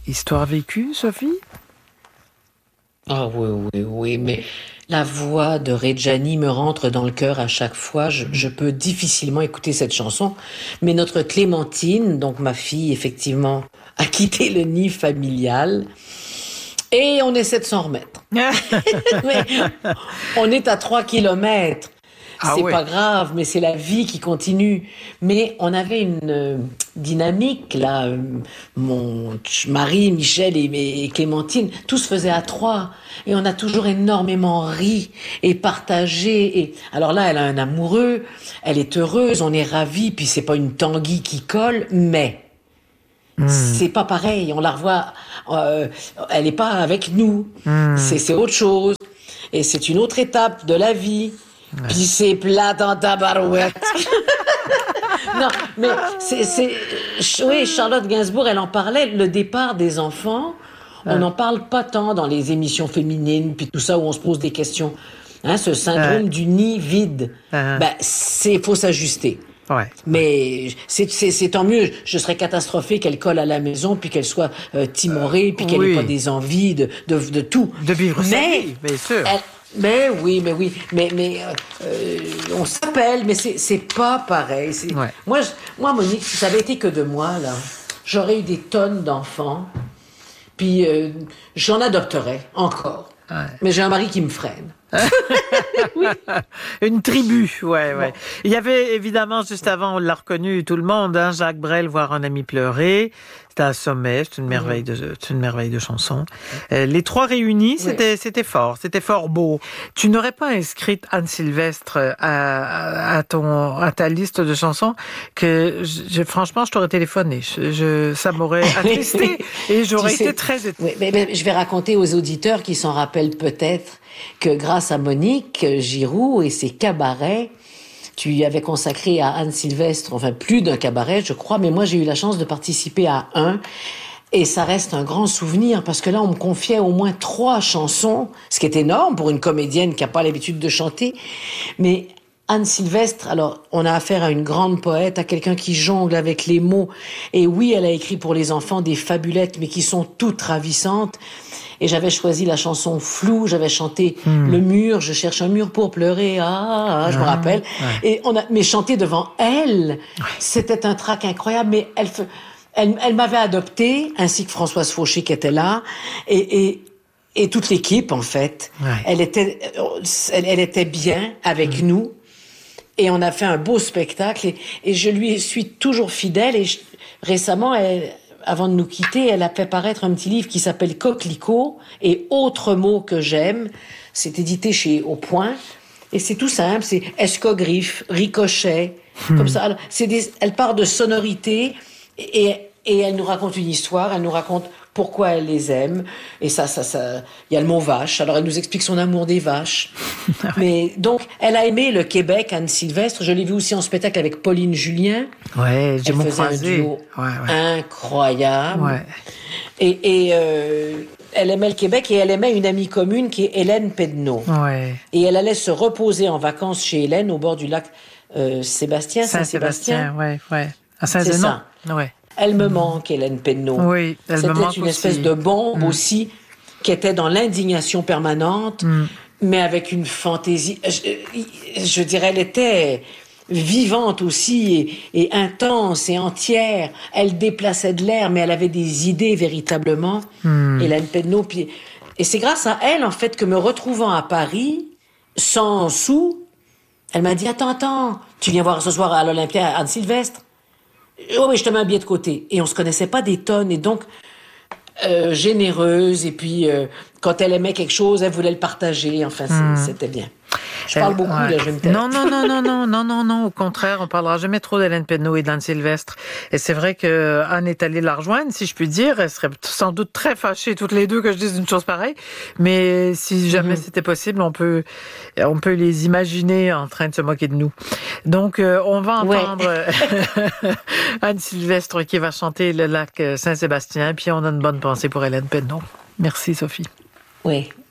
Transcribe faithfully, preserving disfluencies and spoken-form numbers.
Histoire vécue, Sophie? Ah oui, oui, oui, mais la voix de Reggiani me rentre dans le cœur à chaque fois. Je, je peux difficilement écouter cette chanson. Mais notre Clémentine, donc ma fille, effectivement, a quitté le nid familial. Et on essaie de s'en remettre. Mais on est à trois kilomètres. Ah C'est oui. pas grave, mais c'est la vie qui continue. Mais on avait une euh, dynamique, là. euh, Mon ch- mari, Michel et, et Clémentine, tout se faisait à trois. Et on a toujours énormément ri et partagé. Et alors là, elle a un amoureux, elle est heureuse, on est ravis, puis c'est pas une tanguy qui colle, mais c'est pas pareil. On la revoit, euh, elle est pas avec nous. C'est c'est autre chose. Et c'est une autre étape de la vie. Puis c'est plate en tabarouette. Non, mais c'est, c'est, oui, Charlotte Gainsbourg, elle en parlait, le départ des enfants. On n'en parle pas tant dans les émissions féminines, puis tout ça où on se pose des questions. Hein, ce syndrome Ouais. du nid vide. Uh-huh. Ben, c'est, faut s'ajuster. Ouais. Mais c'est, c'est, c'est tant mieux. Je serais catastrophée qu'elle colle à la maison, puis qu'elle soit euh, timorée, puis qu'elle oui. ait pas des envies de, de, de tout. De vivre sa mais, vie, bien sûr. elle- mais oui, mais oui, mais mais euh, euh, on s'appelle, mais c'est c'est pas pareil. C'est, Ouais. moi, je- moi, Monique, si ça avait été que de moi là, j'aurais eu des tonnes d'enfants, puis euh, j'en adopterais encore. Ouais. Mais j'ai un mari qui me freine. Une tribu, ouais, ouais. Bon. Il y avait évidemment, juste avant, on l'a reconnu, tout le monde, hein, Jacques Brel, Voir un ami pleurer. C'était un sommet, c'est une merveille de, c'est une merveille de chanson. Euh, les trois réunis, c'était, c'était fort, c'était fort beau. Tu n'aurais pas inscrit Anne Sylvestre à, à ton, à ta liste de chansons que, je, franchement, je t'aurais téléphoné. Je, je, ça m'aurait attristé et j'aurais Tu sais, été très étonnée. Oui, mais, mais je vais raconter aux auditeurs qui s'en rappellent peut-être que grâce à Monique Giroux et ses cabarets, tu y avais consacré à Anne Sylvestre, enfin plus d'un cabaret, je crois, mais moi j'ai eu la chance de participer à un. Et ça reste un grand souvenir parce que là, on me confiait au moins trois chansons, ce qui est énorme pour une comédienne qui n'a pas l'habitude de chanter. Mais Anne Sylvestre, alors, on a affaire à une grande poète, à quelqu'un qui jongle avec les mots. Et oui, elle a écrit pour les enfants des fabulettes, mais qui sont toutes ravissantes. Et j'avais choisi la chanson Flou, j'avais chanté Le mur, je cherche un mur pour pleurer, ah, ah je me rappelle. ouais. Et on a, mais chanter devant elle, c'était un trac incroyable, mais elle, fe- elle, elle m'avait adoptée, ainsi que Françoise Fauché qui était là, et, et, et toute l'équipe, en fait. Ouais. Elle était, elle, elle était bien avec nous. Et on a fait un beau spectacle et, et je lui suis toujours fidèle. Et je- récemment, elle, avant de nous quitter, elle a fait paraître un petit livre qui s'appelle Coquelicot et autres mots que j'aime. C'est édité chez Au Point. Et c'est tout simple, c'est escogriffe, ricochet, comme ça. Alors, c'est des, elle part de sonorités et, et elle nous raconte une histoire, elle nous raconte pourquoi elle les aime. Et ça, ça, ça, il y a le mot vache. Alors elle nous explique son amour des vaches. Mais donc, elle a aimé le Québec, Anne Sylvestre. Je l'ai vue aussi en spectacle avec Pauline Julien. Ouais, j'ai Elle mon faisait un croisé. duo Ouais, ouais. incroyable. Ouais. Et, et euh, elle aimait le Québec et elle aimait une amie commune qui est Hélène Pedneau. Ouais. Et elle allait se reposer en vacances chez Hélène au bord du lac euh, Sébastien, Saint-Sébastien. Saint-Sébastien, ouais, ouais. À C'est Saint-Zénon. ça. Ouais. Elle me manque, Hélène Pedneau. Oui, elle me C'était manque une aussi. espèce de bombe Mm. aussi, qui était dans l'indignation permanente, Mm. mais avec une fantaisie. Je, je dirais, elle était vivante aussi et, et intense et entière. Elle déplaçait de l'air, mais elle avait des idées véritablement. Mm. Hélène Pedneau. Puis, et c'est grâce à elle, en fait, que me retrouvant à Paris, sans sous, elle m'a dit, attends, attends, tu viens voir ce soir à l'Olympia Anne Sylvestre? Oh, mais je te mets un billet de côté. Et on se connaissait pas des tonnes. Et donc, euh, généreuse. Et puis, euh, quand elle aimait quelque chose, elle voulait le partager. Enfin, c'est- Mm. c'était bien. Je parle Elle- beaucoup, ouais. là, je vais me taire. Non, non, non, non, non, non, non, non, au contraire, on parlera jamais trop d'Hélène Pedneau et d'Anne Sylvestre. Et c'est vrai que Anne est allée la rejoindre, si je puis dire. Elle serait sans doute très fâchée toutes les deux que je dise une chose pareille. Mais si jamais Mhm. c'était possible, on peut, on peut les imaginer en train de se moquer de nous. Donc, euh, on va Ouais. entendre Anne Sylvestre qui va chanter le lac Saint-Sébastien. Puis on a une bonne pensée pour Hélène Pedneau. Merci, Sophie. Oui.